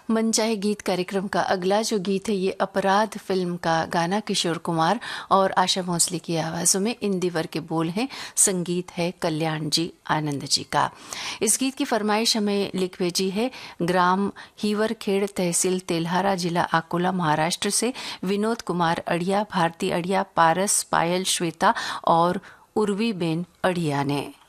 मनचाहे गीत कार्यक्रम का अगला जो गीत है ये अपराध फिल्म का गाना किशोर कुमार और आशा भोसले की आवाजों में। इन दिवर के बोल हैं, संगीत है कल्याण जी आनंद जी का। इस गीत की फरमाइश हमें लिख भेजी है ग्राम हीवरखेड़, तहसील तेल्हारा, जिला अकोला, महाराष्ट्र से विनोद कुमार अड़िया, भारती अड़िया, पारस, पायल, श्वेता और उर्वी बेन अड़िया ने।